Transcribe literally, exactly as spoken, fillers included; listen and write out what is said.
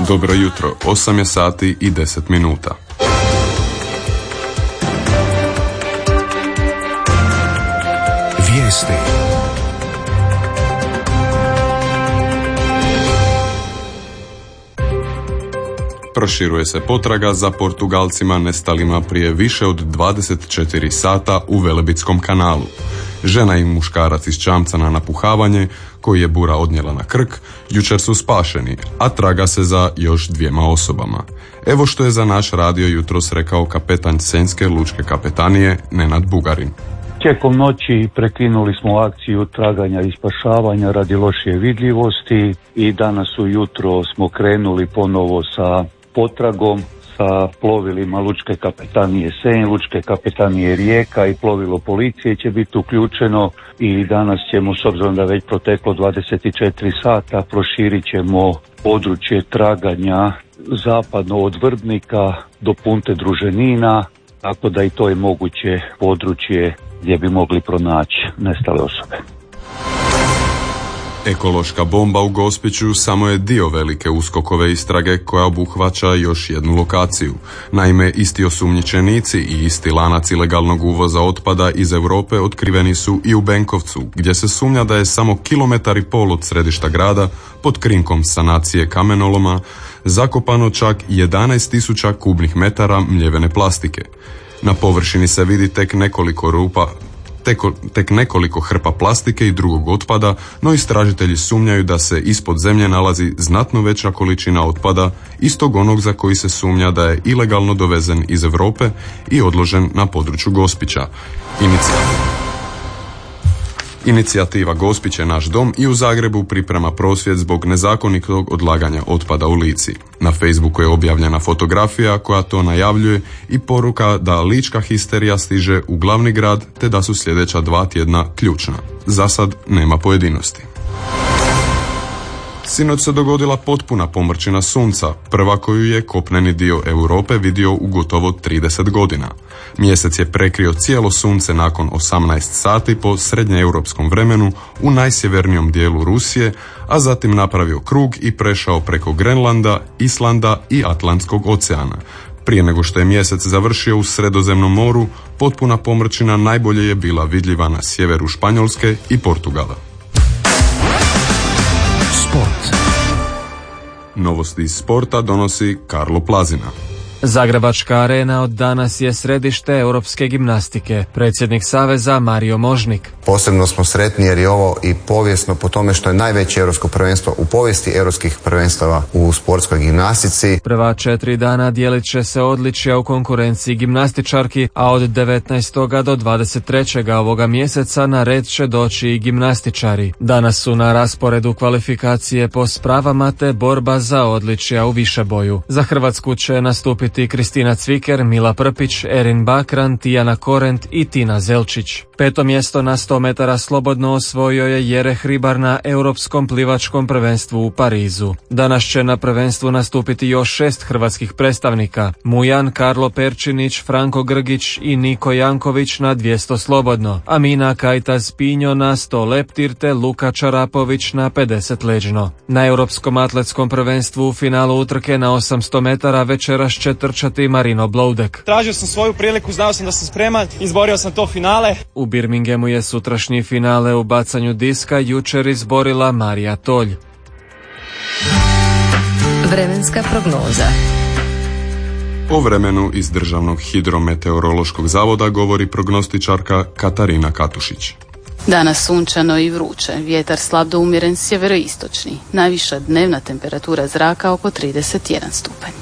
Dobro jutro, osam je sati i deset minuta. Vijesti. Proširuje se potraga za Portugalcima nestalima prije više od dvadeset četiri sata u Velebitskom kanalu. Žena i muškarac iz čamca na napuhavanje, koji je bura odnijela na Krk, jučer su spašeni, a traga se za još dvijema osobama. Evo što je za naš radio jutros rekao kapetan Senjske lučke kapetanije Nenad Bugarin. Tijekom noći prekinuli smo akciju traganja i spašavanja radi lošije vidljivosti i danas ujutro smo krenuli ponovo sa potragom sa plovilima lučke kapetanije Senj, lučke kapetanije Rijeka i plovilo policije će biti uključeno i danas ćemo, s obzirom da već proteklo dvadeset četiri sata, proširit ćemo područje traganja zapadno od Vrbnika do Punte Druženina, tako da i to je moguće područje gdje bi mogli pronaći nestale osobe. Ekološka bomba u Gospiću samo je dio velike uskokove istrage koja obuhvaća još jednu lokaciju. Naime, isti osumnjičenici i isti lanac ilegalnog uvoza otpada iz Europe otkriveni su i u Benkovcu, gdje se sumnja da je samo kilometar i pol od središta grada pod krinkom sanacije kamenoloma zakopano čak jedanaest tisuća kubnih metara mljevene plastike. Na površini se vidi tek nekoliko rupa Teko, tek nekoliko hrpa plastike i drugog otpada, no istražitelji sumnjaju da se ispod zemlje nalazi znatno veća količina otpada, istog onog za koji se sumnja da je ilegalno dovezen iz Europe i odložen na području Gospića. Inicijativa. Inicijativa Gospić je naš dom i u Zagrebu priprema prosvjed zbog nezakonitog odlaganja otpada u Lici. Na Facebooku je objavljena fotografija koja to najavljuje i poruka da lička histerija stiže u glavni grad te da su sljedeća dva tjedna ključna. Za sad nema pojedinosti. Sinoć se dogodila potpuna pomrčina sunca, prva koju je kopneni dio Europe vidio u gotovo trideset godina. Mjesec je prekrio cijelo sunce nakon osamnaest sati po srednjeeuropskom vremenu u najsjevernijom dijelu Rusije, a zatim napravio krug i prešao preko Grenlanda, Islanda i Atlantskog oceana. Prije nego što je mjesec završio u Sredozemnom moru, potpuna pomrčina najbolje je bila vidljiva na sjeveru Španjolske i Portugala. Sport. Novosti iz sporta donosi Karlo Plazina. Zagrebačka arena od danas je središte europske gimnastike. Predsjednik Saveza Mario Možnik. Posebno smo sretni jer je ovo i povijesno po tome što je najveće europsko prvenstvo u povijesti europskih prvenstava u sportskoj gimnastici. Prva četiri dana dijelit će se odličja u konkurenciji gimnastičarki, a od devetnaestog do dvadeset trećeg ovoga mjeseca na red će doći i gimnastičari. Danas su na rasporedu kvalifikacije po spravama te borba za odličja u višeboju. Za Hrvatsku će nastupiti Kristina Cviker, Mila Prpić, Erin Bakran, Tijana Korent i Tina Zelčić. Peto mjesto na sto metara slobodno osvojio je Jere Hribar na Europskom plivačkom prvenstvu u Parizu. Danas će na prvenstvu nastupiti još šest hrvatskih predstavnika: Mujan, Karlo Perčinić, Franko Grgić i Niko Janković na dvjesto slobodno, Amina Kajtaz Pinjo na sto leptir te Luka Čarapović na pedeset leđno. Na Europskom atletskom prvenstvu u finalu utrke na osamsto metara večeras će trčati Marino Bloudek. Tražio sam svoju priliku, znao sam da sam spreman, izborio sam to finale. U Birminghamu je sutrašnji finale u bacanju diska jučer izborila Marija Tolj. Vremenska prognoza. O vremenu iz Državnog hidrometeorološkog zavoda govori prognostičarka Katarina Katušić. Danas sunčano i vruće, vjetar slab do umjeren sjeveroistočni, najviša dnevna temperatura zraka oko trideset jedan stupanj.